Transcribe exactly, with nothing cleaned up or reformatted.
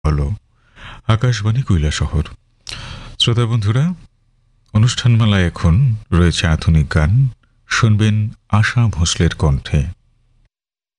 হলো আকাশবাণী কৈলাসহর। শ্রোতা বন্ধুরা, অনুষ্ঠানমালায় এখন রয়েছে আধুনিক গান। শুনবেন আশা ভোঁসলের কণ্ঠে